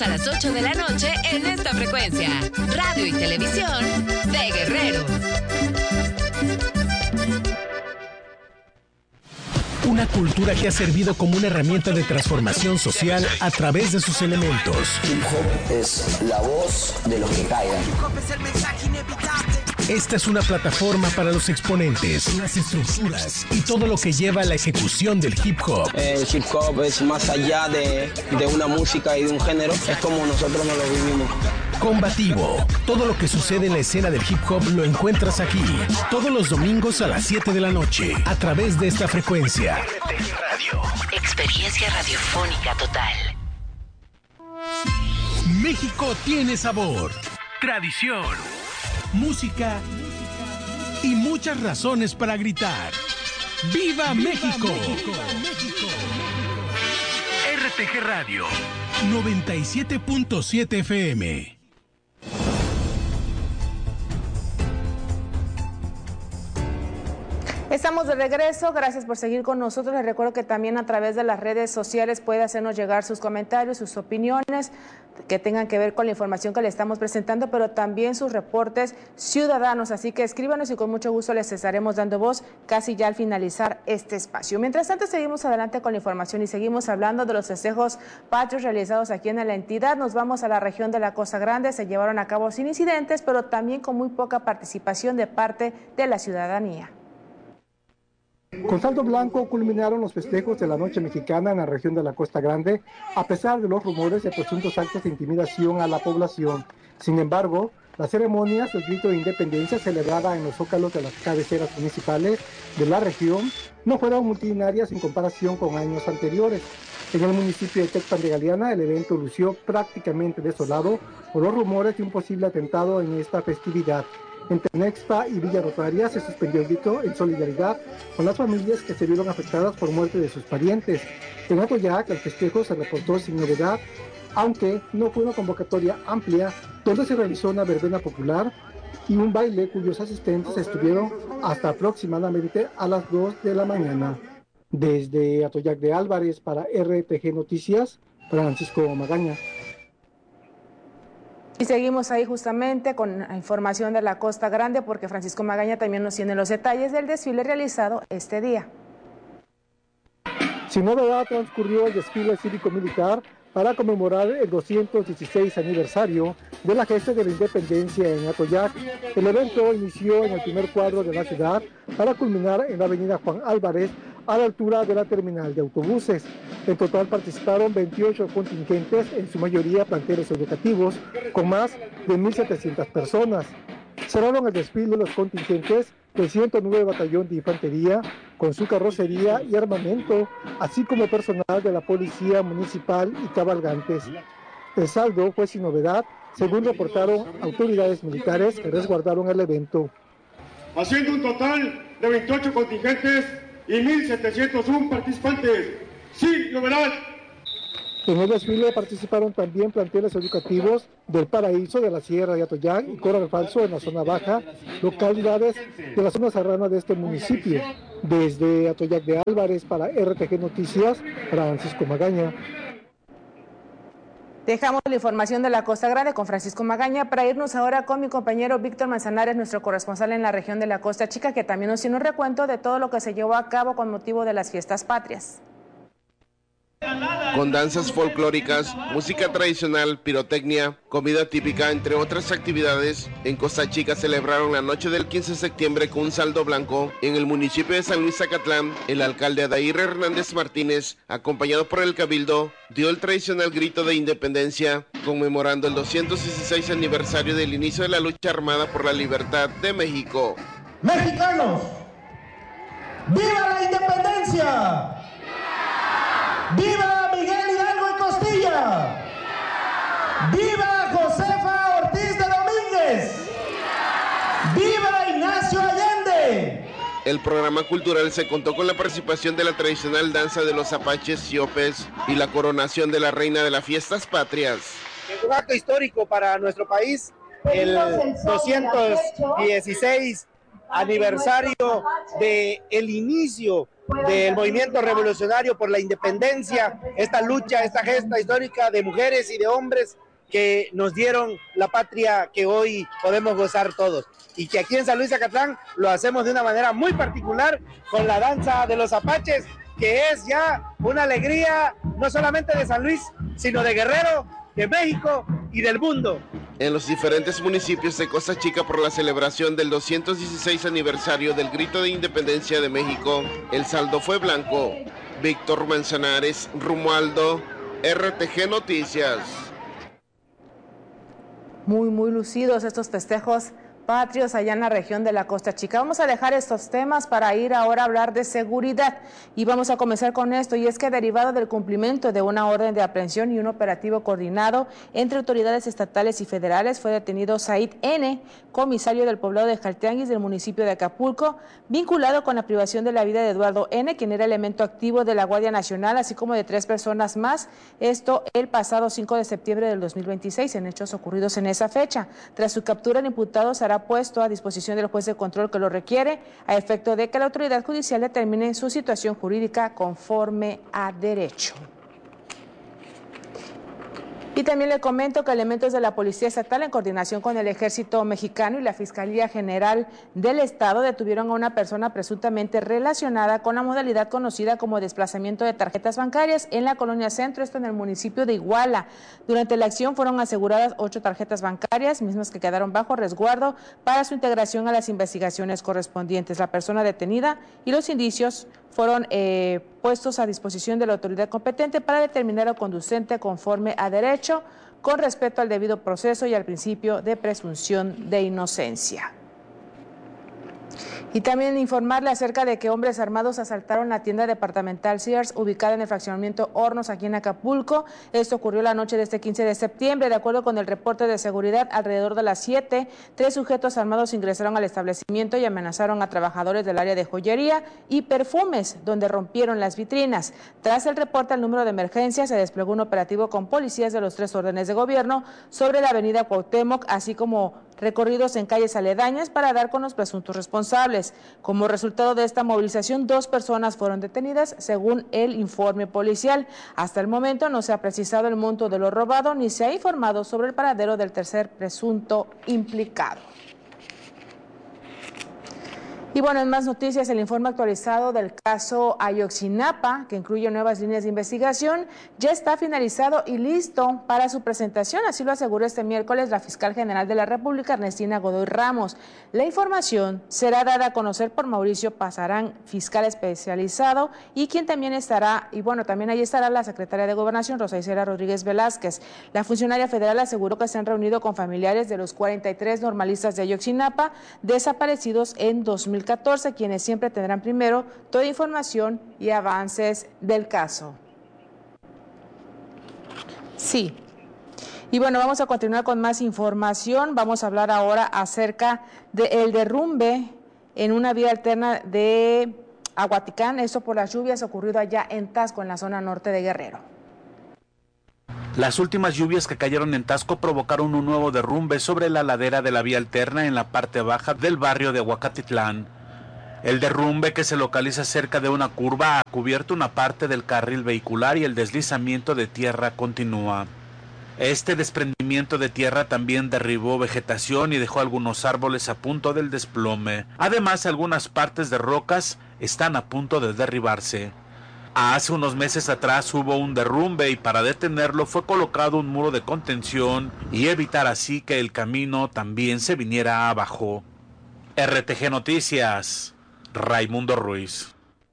a las 8 de la noche en esta frecuencia. Radio y televisión de Guerrero. Una cultura que ha servido como una herramienta de transformación social a través de sus elementos. Hip hop es la voz de los que callan. Esta es una plataforma para los exponentes, las estructuras y todo lo que lleva a la ejecución del hip hop. El hip hop es más allá de una música y de un género, es como nosotros nos lo vivimos. Combativo. Todo lo que sucede en la escena del hip hop lo encuentras aquí. Todos los domingos a las 7 de la noche, a través de esta frecuencia. RTG Radio. Experiencia radiofónica total. México tiene sabor, tradición, música y muchas razones para gritar. ¡Viva México! RTG Radio 97.7 FM. Estamos de regreso, gracias por seguir con nosotros. Les recuerdo que también a través de las redes sociales puede hacernos llegar sus comentarios, sus opiniones que tengan que ver con la información que le estamos presentando, pero también sus reportes ciudadanos. Así que escríbanos y con mucho gusto les estaremos dando voz casi ya al finalizar este espacio. Mientras tanto, seguimos adelante con la información y seguimos hablando de los festejos patrios realizados aquí en la entidad. Nos vamos a la región de la Costa Grande. Se llevaron a cabo sin incidentes, pero también con muy poca participación de parte de la ciudadanía. Con saldo blanco culminaron los festejos de la Noche Mexicana en la región de la Costa Grande, a pesar de los rumores de presuntos actos de intimidación a la población. Sin embargo, las ceremonias del grito de independencia celebrada en los zócalos de las cabeceras municipales de la región no fueron multitudinarias en comparación con años anteriores. En el municipio de Tecpan de Galeana, el evento lució prácticamente desolado por los rumores de un posible atentado en esta festividad. Entre Nexpa y Villa Rosaria se suspendió el grito en solidaridad con las familias que se vieron afectadas por muerte de sus parientes. En Atoyac, el festejo se reportó sin novedad, aunque no fue una convocatoria amplia, donde se realizó una verbena popular y un baile cuyos asistentes estuvieron hasta aproximadamente a las 2 de la mañana. Desde Atoyac de Álvarez para RTG Noticias, Francisco Magaña. Y seguimos ahí justamente con la información de la Costa Grande, porque Francisco Magaña también nos tiene los detalles del desfile realizado este día. Sin novedad, transcurrió el desfile cívico-militar para conmemorar el 216 aniversario de la gesta de la independencia en Atoyac. El evento inició en el primer cuadro de la ciudad para culminar en la avenida Juan Álvarez, a la altura de la terminal de autobuses. En total participaron 28 contingentes, en su mayoría planteles educativos, con más de 1.700 personas. Cerraron el desfile los contingentes del 109 Batallón de Infantería, con su carrocería y armamento, así como personal de la Policía Municipal y cabalgantes. El saldo fue sin novedad, según reportaron autoridades militares que resguardaron el evento. Haciendo un total de 28 contingentes y 1.701 participantes, sin novedad. En el desfile participaron también planteles educativos del Paraíso, de la Sierra de Atoyac y Corral Falso en la zona baja, localidades de la zona serrana de este municipio. Desde Atoyac de Álvarez para RTG Noticias, Francisco Magaña. Dejamos la información de la Costa Grande con Francisco Magaña para irnos ahora con mi compañero Víctor Manzanares, nuestro corresponsal en la región de la Costa Chica, que también nos tiene un recuento de todo lo que se llevó a cabo con motivo de las fiestas patrias. Con danzas folclóricas, música tradicional, pirotecnia, comida típica, entre otras actividades, en Costa Chica celebraron la noche del 15 de septiembre con un saldo blanco. En el municipio de San Luis Zacatlán, el alcalde Adair Hernández Martínez, acompañado por el cabildo, dio el tradicional grito de independencia, conmemorando el 216 aniversario del inicio de la lucha armada por la libertad de México. ¡Mexicanos! ¡Viva la independencia! ¡Viva Miguel Hidalgo y Costilla! ¡Viva Josefa Ortiz de Domínguez! ¡Viva Ignacio Allende! El programa cultural se contó con la participación de la tradicional danza de los apaches Siopes y la coronación de la reina de las fiestas patrias. Es un acto histórico para nuestro país, el 216 aniversario del inicio del movimiento revolucionario por la independencia, esta lucha, esta gesta histórica de mujeres y de hombres que nos dieron la patria que hoy podemos gozar todos. Y que aquí en San Luis Zacatlán lo hacemos de una manera muy particular con la danza de los apaches, que es ya una alegría no solamente de San Luis, sino de Guerrero, de México y del mundo. En los diferentes municipios de Costa Chica por la celebración del 216 aniversario del Grito de Independencia de México, el saldo fue blanco. Víctor Manzanares, Romualdo, RTG Noticias. Muy lucidos estos festejos patrios allá en la región de la Costa Chica. Vamos a dejar estos temas para ir ahora a hablar de seguridad y vamos a comenzar con esto, y es que derivado del cumplimiento de una orden de aprehensión y un operativo coordinado entre autoridades estatales y federales, fue detenido Said N., comisario del poblado de Jaltianguis del municipio de Acapulco, vinculado con la privación de la vida de Eduardo N., quien era elemento activo de la Guardia Nacional, así como de 3 personas más, esto el pasado 5 de septiembre del 2026, en hechos ocurridos en esa fecha. Tras su captura, el imputado será puesto a disposición del juez de control que lo requiere, a efecto de que la autoridad judicial determine su situación jurídica conforme a derecho. Y también le comento que elementos de la Policía Estatal, en coordinación con el Ejército Mexicano y la Fiscalía General del Estado, detuvieron a una persona presuntamente relacionada con la modalidad conocida como desplazamiento de tarjetas bancarias en la Colonia Centro, esto en el municipio de Iguala. Durante la acción fueron aseguradas 8 tarjetas bancarias, mismas que quedaron bajo resguardo para su integración a las investigaciones correspondientes. La persona detenida y los indicios fueron puestos a disposición de la autoridad competente para determinar al conducente conforme a derecho, con respeto al debido proceso y al principio de presunción de inocencia. Y también informarle acerca de que hombres armados asaltaron la tienda departamental Sears, ubicada en el fraccionamiento Hornos, aquí en Acapulco. Esto ocurrió la noche de este 15 de septiembre. De acuerdo con el reporte de seguridad, alrededor de las 7, 3 sujetos armados ingresaron al establecimiento y amenazaron a trabajadores del área de joyería y perfumes, donde rompieron las vitrinas. Tras el reporte al número de emergencia, se desplegó un operativo con policías de los 3 órdenes de gobierno sobre la avenida Cuauhtémoc, así como recorridos en calles aledañas para dar con los presuntos responsables. Como resultado de esta movilización, 2 personas fueron detenidas, según el informe policial. Hasta el momento no se ha precisado el monto de lo robado ni se ha informado sobre el paradero del tercer presunto implicado. Y bueno, en más noticias, el informe actualizado del caso Ayotzinapa, que incluye nuevas líneas de investigación, ya está finalizado y listo para su presentación. Así lo aseguró este miércoles la fiscal general de la República, Ernestina Godoy Ramos. La información será dada a conocer por Mauricio Pasarán, fiscal especializado, y quien también estará, y bueno, también ahí estará la secretaria de Gobernación, Rosa Isela Rodríguez Velázquez. La funcionaria federal aseguró que se han reunido con familiares de los 43 normalistas de Ayotzinapa desaparecidos en 2014, quienes siempre tendrán primero toda información y avances del caso. Sí. Y bueno, vamos a continuar con más información. Vamos a hablar ahora acerca del derrumbe en una vía alterna de Aguaticán, esto por las lluvias ocurrido allá en Tasco, en la zona norte de Guerrero. Las últimas lluvias que cayeron en Tasco provocaron un nuevo derrumbe sobre la ladera de la vía alterna en la parte baja del barrio de Huacatitlán. El derrumbe, que se localiza cerca de una curva, ha cubierto una parte del carril vehicular y el deslizamiento de tierra continúa. Este desprendimiento de tierra también derribó vegetación y dejó algunos árboles a punto del desplome. Además, algunas partes de rocas están a punto de derribarse. Hace unos meses atrás hubo un derrumbe y para detenerlo fue colocado un muro de contención y evitar así que el camino también se viniera abajo. RTG Noticias, Raimundo Ruiz.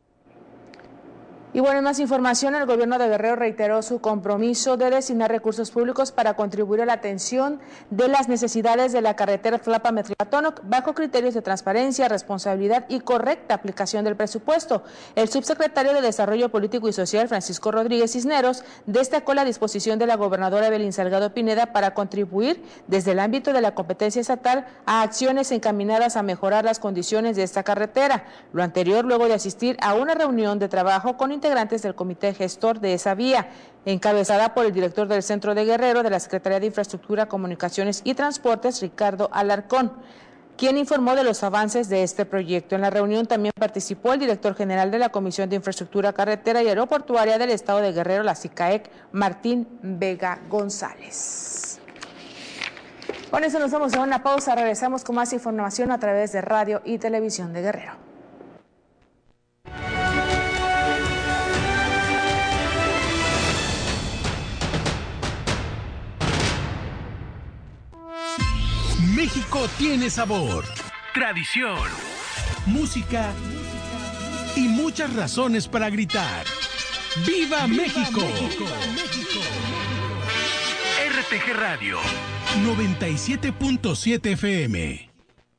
Y bueno, en más información, el gobierno de Guerrero reiteró su compromiso de destinar recursos públicos para contribuir a la atención de las necesidades de la carretera Tlapa-Metlatónoc bajo criterios de transparencia, responsabilidad y correcta aplicación del presupuesto. El subsecretario de Desarrollo Político y Social, Francisco Rodríguez Cisneros, destacó la disposición de la gobernadora Evelyn Salgado Pineda para contribuir desde el ámbito de la competencia estatal a acciones encaminadas a mejorar las condiciones de esta carretera. Lo anterior luego de asistir a una reunión de trabajo con integrantes del comité gestor de esa vía, encabezada por el director del Centro de Guerrero de la Secretaría de Infraestructura, Comunicaciones y Transportes, Ricardo Alarcón. quien informó de los avances de este proyecto. En la reunión también participó el director general de la Comisión de Infraestructura Carretera y Aeroportuaria del Estado de Guerrero, la SICAEC, Martín Vega González. Con eso nos vamos a una pausa, regresamos con más información a través de Radio y Televisión de Guerrero. México tiene sabor, tradición, música y muchas razones para gritar. ¡Viva México! RTG Radio 97.7 FM.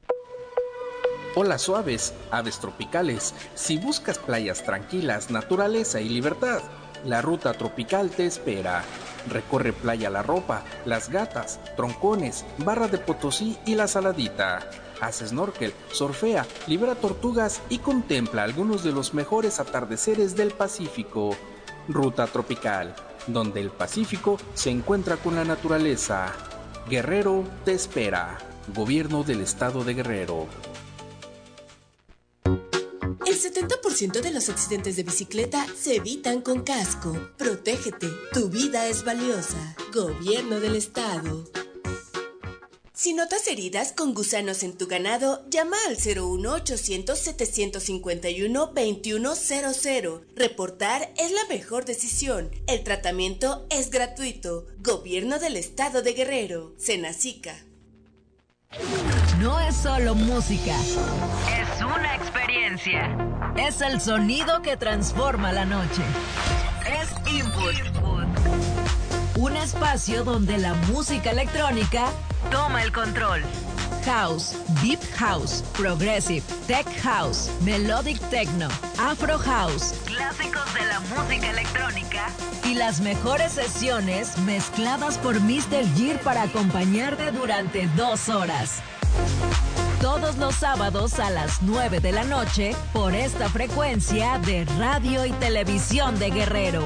Hola suaves, aves tropicales. Si buscas playas tranquilas, naturaleza y libertad, la ruta tropical te espera. Recorre Playa La Ropa, Las Gatas, Troncones, Barra de Potosí y La Saladita. Haz snorkel, surfea, libera tortugas y contempla algunos de los mejores atardeceres del Pacífico. Ruta tropical, donde el Pacífico se encuentra con la naturaleza. Guerrero te espera. Gobierno del Estado de Guerrero. El 70% de los accidentes de bicicleta se evitan con casco. Protégete, tu vida es valiosa. Gobierno del Estado. Si notas heridas con gusanos en tu ganado, llama al 01800-751-2100. Reportar es la mejor decisión. El tratamiento es gratuito. Gobierno del Estado de Guerrero. Senacica. No es solo música, es una experiencia. Es el sonido que transforma la noche. Es Input. Un espacio donde la música electrónica toma el control. House, Deep House, Progressive, Tech House, Melodic Techno, Afro House, clásicos de la música electrónica y las mejores sesiones mezcladas por Mr. Gear para acompañarte durante 2 horas. Todos los sábados a las 9 de la noche por esta frecuencia de Radio y Televisión de Guerrero.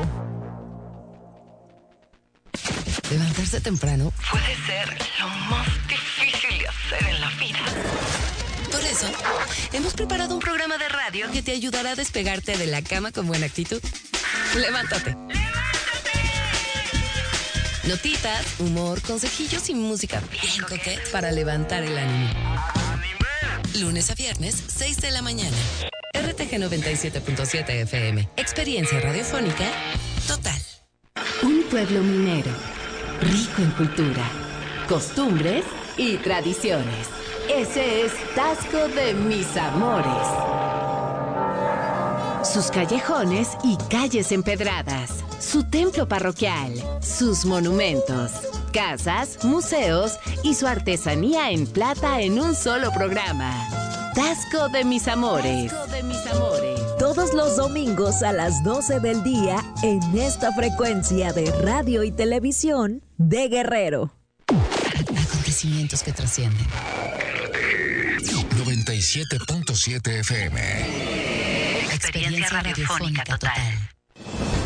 Levantarse temprano Puede ser lo más difícil de hacer en la vida. Por eso, hemos preparado un programa de radio que te ayudará a despegarte de la cama con buena actitud. Levántate. Notitas, humor, consejillos y música bien coqueta para levantar el ánimo. Lunes a viernes, 6 de la mañana. RTG 97.7 FM. Experiencia radiofónica total. Un pueblo minero, rico en cultura, costumbres y tradiciones. Ese es Taxco de Mis Amores. Sus callejones y calles empedradas, su templo parroquial, sus monumentos, casas, museos y su artesanía en plata en un solo programa. Taxco de Mis Amores. Taxco de Mis Amores. Todos los domingos a las 12 del día en esta frecuencia de Radio y Televisión de Guerrero. Acontecimientos que trascienden. 97.7 FM. Experiencia radiofónica total.